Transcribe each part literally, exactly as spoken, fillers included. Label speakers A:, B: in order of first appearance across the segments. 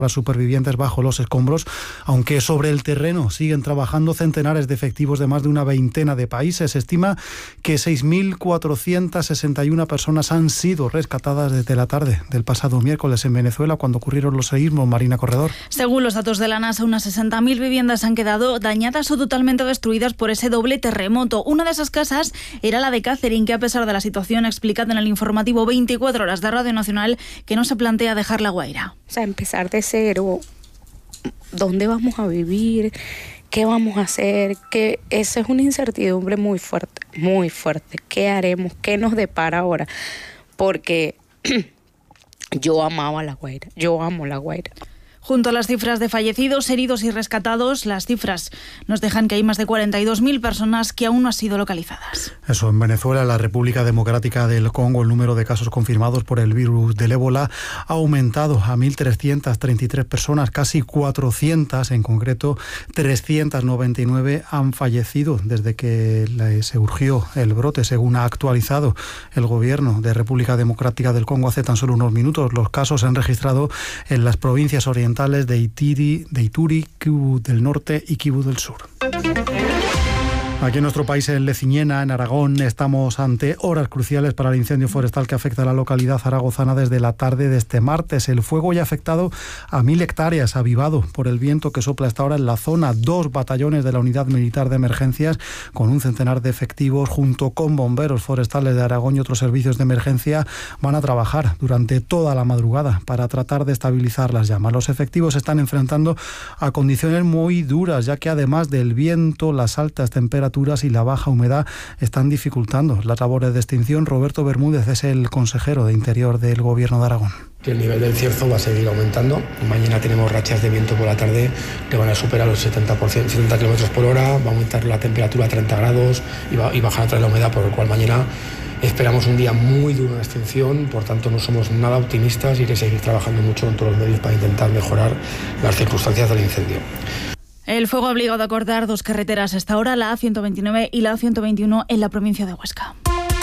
A: Las supervivientes bajo los escombros, aunque sobre el terreno siguen trabajando centenares de efectivos de más de una veintena de países. Se estima que seis mil cuatrocientas sesenta y una personas han sido rescatadas desde la tarde del pasado miércoles en Venezuela, cuando ocurrieron los seísmos. Marina Corredor.
B: Según los datos de la NASA, unas sesenta mil viviendas han quedado dañadas o totalmente destruidas por ese doble terremoto. Una de esas casas era la de Catherine, que a pesar de la situación explicada en el informativo veinticuatro horas de Radio Nacional, que no se plantea dejar La Guaira.
C: O sea, empezar de cero, ¿dónde vamos a vivir? ¿Qué vamos a hacer? Que esa es una incertidumbre muy fuerte, muy fuerte. ¿Qué haremos? ¿Qué nos depara ahora? Porque yo amaba La Guaira, yo amo La Guaira.
B: Junto a las cifras de fallecidos, heridos y rescatados, las cifras nos dejan que hay más de cuarenta y dos mil personas que aún no han sido localizadas.
A: Eso, en Venezuela, la República Democrática del Congo, el número de casos confirmados por el virus del ébola ha aumentado a mil trescientas treinta y tres personas, casi cuatrocientas, en concreto trescientas noventa y nueve han fallecido desde que se urgió el brote, según ha actualizado el gobierno de República Democrática del Congo hace tan solo unos minutos. Los casos se han registrado en las provincias orientales de Ituri, de Ituri, Kivu del Norte y Kivu del Sur. Aquí en nuestro país, en Leciñena, en Aragón, estamos ante horas cruciales para el incendio forestal que afecta a la localidad zaragozana desde la tarde de este martes. El fuego ya ha afectado a mil hectáreas, avivado por el viento que sopla hasta ahora en la zona. Dos batallones de la Unidad Militar de Emergencias, con un centenar de efectivos, junto con bomberos forestales de Aragón y otros servicios de emergencia, van a trabajar durante toda la madrugada para tratar de estabilizar las llamas. Los efectivos se están enfrentando a condiciones muy duras, ya que además del viento, las altas temperaturas y la baja humedad están dificultando las labores de extinción. Roberto Bermúdez es el consejero de Interior del Gobierno de Aragón.
D: El nivel del cierzo va a seguir aumentando. Mañana tenemos rachas de viento por la tarde que van a superar los setenta por ciento, setenta kilómetros por hora, va a aumentar la temperatura a treinta grados y, va, y bajar otra vez la humedad, por lo cual mañana esperamos un día muy duro de extinción. Por tanto, no somos nada optimistas y hay que seguir trabajando mucho en todos los medios para intentar mejorar las circunstancias del incendio.
B: El fuego ha obligado a cortar dos carreteras hasta ahora, la A ciento veintinueve y la A ciento veintiuno en la provincia de Huesca.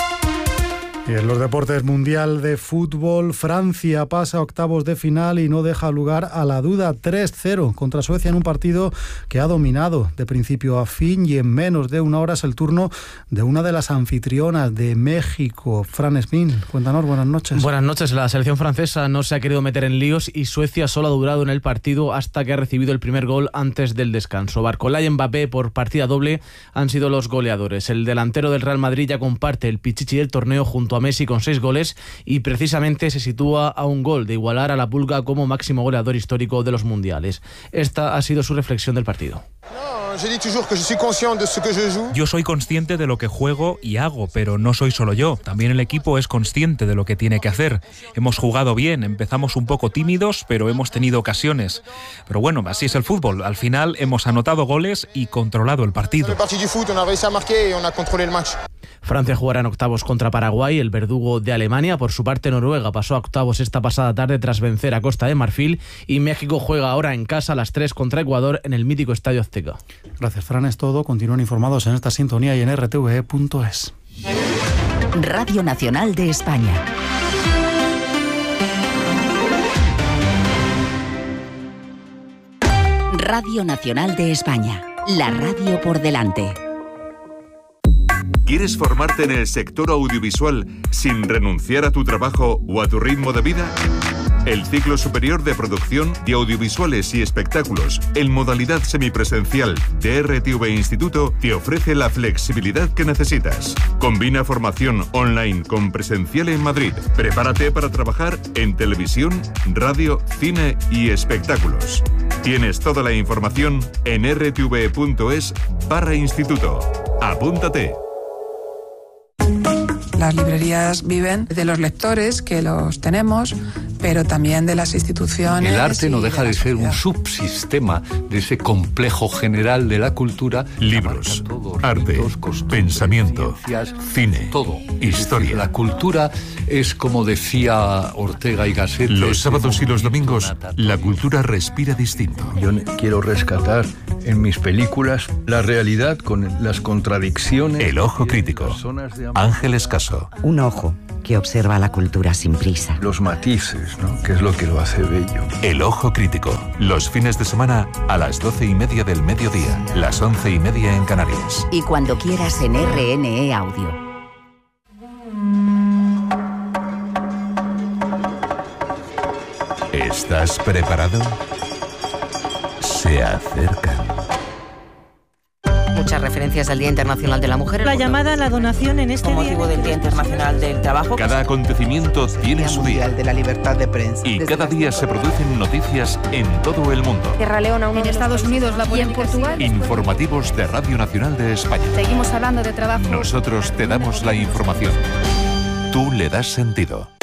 A: Y en los deportes, mundial de fútbol, Francia pasa a octavos de final y no deja lugar a la duda. tres cero contra Suecia en un partido que ha dominado de principio a fin, y en menos de una hora es el turno de una de las anfitrionas de México, Fran Smith. Cuéntanos, buenas noches.
E: Buenas noches. La selección francesa no se ha querido meter en líos y Suecia solo ha durado en el partido hasta que ha recibido el primer gol antes del descanso. Barcola y Mbappé, por partida doble, han sido los goleadores. El delantero del Real Madrid ya comparte el pichichi del torneo junto a Messi con seis goles y precisamente se sitúa a un gol de igualar a la Pulga como máximo goleador histórico de los mundiales. Esta ha sido su reflexión del partido.
F: Yo soy consciente de lo que juego y hago, pero no soy solo yo. También el equipo es consciente de lo que tiene que hacer. Hemos jugado bien, empezamos un poco tímidos, pero hemos tenido ocasiones. Pero bueno, así es el fútbol. Al final hemos anotado goles y controlado el partido.
E: Francia jugará en octavos contra Paraguay, el verdugo de Alemania. Por su parte, Noruega pasó a octavos esta pasada tarde tras vencer a Costa de Marfil, y México juega ahora en casa a las tres contra Ecuador en el mítico Estadio Azteca.
A: Gracias, Fran. Es todo. Continúen informados en esta sintonía y en r t v e punto es.
G: Radio Nacional de España. Radio Nacional de España. La radio por delante.
H: ¿Quieres formarte en el sector audiovisual sin renunciar a tu trabajo o a tu ritmo de vida? El ciclo superior de producción de audiovisuales y espectáculos en modalidad semipresencial de R T V Instituto te ofrece la flexibilidad que necesitas. Combina formación online con presencial en Madrid. Prepárate para trabajar en televisión, radio, cine y espectáculos. Tienes toda la información en r t v punto es barra instituto. Apúntate.
I: Las librerías viven de los lectores, que los tenemos, pero también de las instituciones.
J: El arte no deja de, de ser un subsistema de ese complejo general de la cultura.
H: Libros, arte, ritos, pensamiento, cine, todo, historia.
J: La cultura es, como decía Ortega y Gasset,
H: los sábados y los domingos la cultura respira distinto.
J: Yo quiero rescatar en mis películas la realidad con las contradicciones.
H: El ojo crítico. Ángeles Casó. curioso.
G: Un ojo que observa la cultura sin prisa.
K: Los matices, ¿no? Que es lo que lo hace bello.
H: El ojo crítico. Los fines de semana a las doce y media del mediodía, las once y media en Canarias.
G: Y cuando quieras en R N E Audio.
H: ¿Estás preparado? Se acercan.
L: Muchas referencias al Día Internacional de la Mujer.
M: La llamada a la donación en este
L: con motivo
M: día
L: del Día Internacional del Trabajo.
H: Cada acontecimiento tiene su día.
N: de la libertad de prensa.
H: Y cada día se producen noticias en todo el mundo.
O: Sierra Leona, en Estados Unidos, la y en Portugal.
H: Informativos de Radio Nacional de España.
O: Seguimos hablando de trabajo.
H: Nosotros te damos la información. Tú le das sentido.